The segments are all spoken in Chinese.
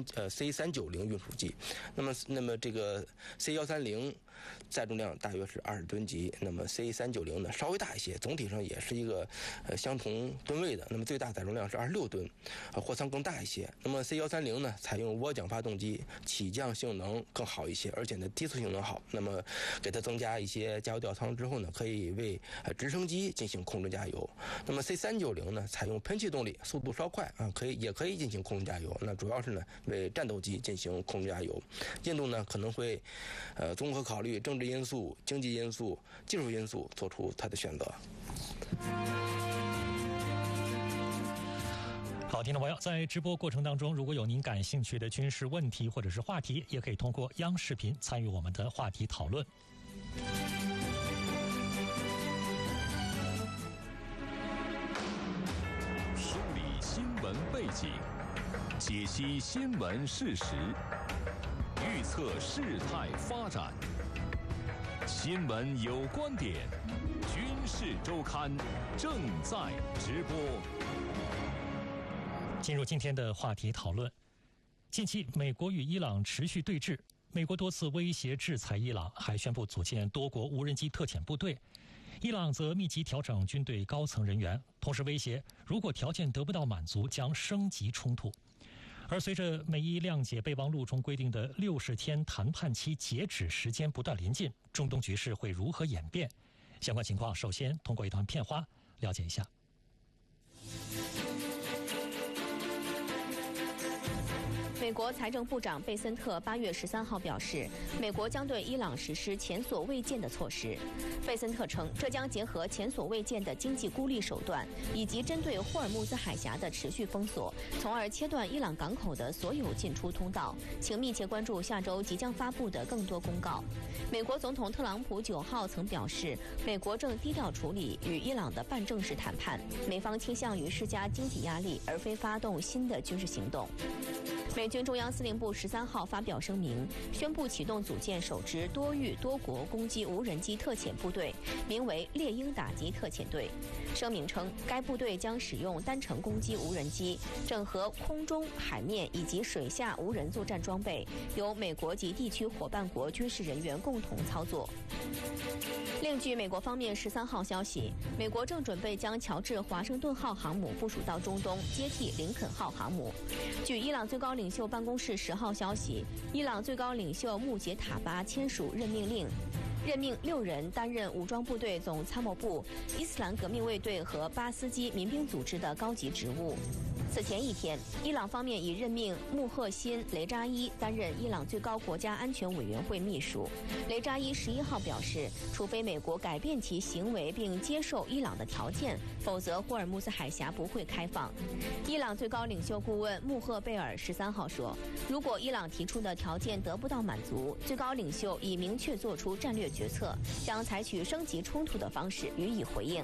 C390运输机。那么这个 C130载重量大约是20吨级，那么 C390呢稍微大一些，总体上也是一个相同吨位的，那么最大载重量是26吨，货舱更大一些。那么 C130呢采用涡桨发动机，起降性能更好一些，而且呢低速性能好。那么给它增加一些加油吊舱之后呢，可以为直升机进行空中加油。那么 C390呢采用喷气动力，速度稍快啊，也可以进行空中加油。那主要是呢为战斗机进行空中加油。印度呢可能会综合考虑政治因素、经济因素、技术因素，做出它的选择。 好，听众朋友，在直播过程当中，如果有您感兴趣的军事问题或者是话题，也可以通过央视频参与我们的话题讨论。 梳理新闻背景，解析新闻事实，预测事态发展。新闻有观点，军事周刊正在直播。 进入今天的话题讨论。近期美国与伊朗持续对峙，美国多次威胁制裁伊朗，还宣布组建多国无人机特遣部队。伊朗则密集调整军队高层人员，同时威胁如果条件得不到满足，将升级冲突。而随着美伊谅解备忘录中规定的60天谈判期截止时间不断临近，中东局势会如何演变？相关情况首先通过一段片花了解一下。 美国财政部长贝森特8月13号表示，美国将对伊朗实施前所未见的措施。贝森特称，这将结合前所未见的经济孤立手段，以及针对霍尔木兹海峡的持续封锁，从而切断伊朗港口的所有进出通道。请密切关注下周即将发布的更多公告。美国总统特朗普9号曾表示，美国正低调处理与伊朗的半正式谈判，美方倾向于施加经济压力，而非发动新的军事行动。美军中央司令部13号发表声明，宣布启动组建首支多域多国攻击无人机特遣部队，名为猎鹰打击特遣队。声明称，该部队将使用单程攻击无人机，整合空中、海面以及水下无人作战装备，由美国及地区伙伴国军事人员共同操作。另据美国方面13号消息，美国正准备将乔治华盛顿号航母部署到中东，接替林肯号航母。据伊朗最高领袖办公室10号消息，伊朗最高领袖穆杰塔巴签署任命令，任命6人担任武装部队总参谋部、伊斯兰革命卫队和巴斯基民兵组织的高级职务。此前一天，伊朗方面已任命穆赫辛·雷扎伊担任伊朗最高国家安全委员会秘书。雷扎伊11号表示，除非美国改变其行为并接受伊朗的条件，否则霍尔木兹海峡不会开放。伊朗最高领袖顾问穆赫贝尔13号说，如果伊朗提出的条件得不到满足，最高领袖已明确做出战略决策，将采取升级冲突的方式予以回应。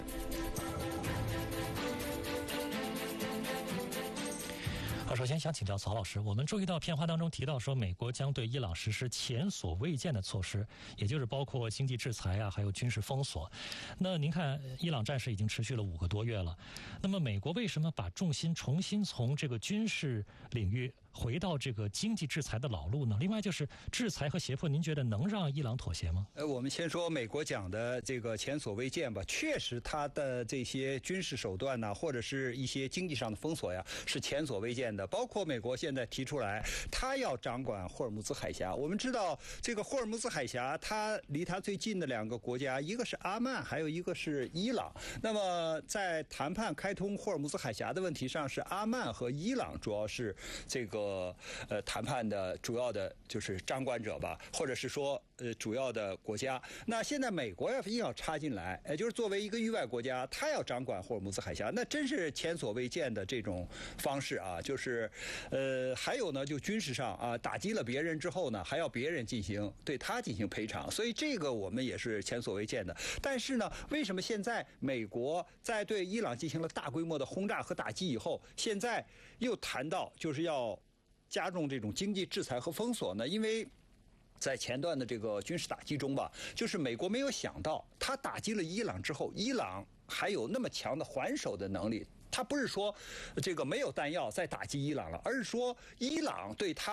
首先想请教曹老师，我们注意到片花当中提到说，美国将对伊朗实施前所未见的措施，也就是包括经济制裁啊，还有军事封锁。那您看，伊朗战事已经持续了5个多月了，那么美国为什么把重心重新从这个军事领域回到这个经济制裁的老路呢？另外就是制裁和胁迫，您觉得能让伊朗妥协吗？ 我们先说美国讲的这个前所未见吧，确实它的这些军事手段呢，或者是一些经济上的封锁呀，是前所未见的。包括美国现在提出来，它要掌管霍尔木兹海峡。我们知道这个霍尔木兹海峡，它离它最近的2个国家，一个是阿曼，还有一个是伊朗。那么在谈判开通霍尔木兹海峡的问题上，是阿曼和伊朗主要是这个谈判的主要的就是掌管者吧，或者是说主要的国家。那现在美国硬要插进来，就是作为一个域外国家，它要掌管霍尔木兹海峡，那真是前所未见的这种方式啊！就是还有呢，就军事上啊，打击了别人之后呢，还要别人对他进行赔偿，所以这个我们也是前所未见的。但是呢，为什么现在美国在对伊朗进行了大规模的轰炸和打击以后，现在又谈到就是要加重这种经济制裁和封锁呢？因为在前段的这个军事打击中吧，就是美国没有想到，他打击了伊朗之后，伊朗还有那么强的还手的能力。他不是说这个没有弹药再打击伊朗了，而是说伊朗对他